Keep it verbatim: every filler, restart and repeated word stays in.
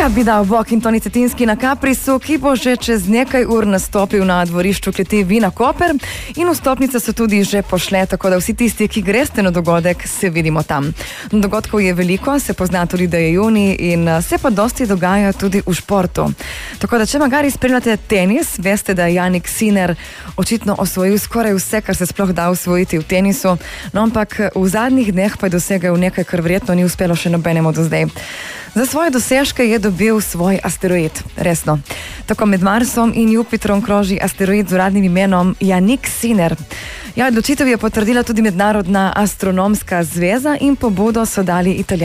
Ja, bi dal bok in Toni Cetinski na Caprisu, ki bo že čez nekaj ur nastopil na dvorišču kleti Vina Koper in vstopnice so tudi že pošle, tako da vsi tisti, ki greste na dogodek, se vidimo tam. Dogodkov je veliko, se pozna tudi, da je junij in se pa dosti dogaja tudi v športu. Tako da, če magari spremljate tenis, veste, da je Jannik Sinner očitno osvojil skoraj vse, kar se sploh da osvojiti v tenisu, no ampak v zadnjih dneh pa je dosegel nekaj, kar verjetno ni uspelo še nobenemu do zdaj. Za svoje dosežke je dobil svoj asteroid, resno. Tako med Marsom in Jupitrom kroži asteroid z uradnim imenom Jannik Sinner. Ja, odločitev je potrdila tudi Mednarodna astronomska zveza in pobudo so dali Italijani.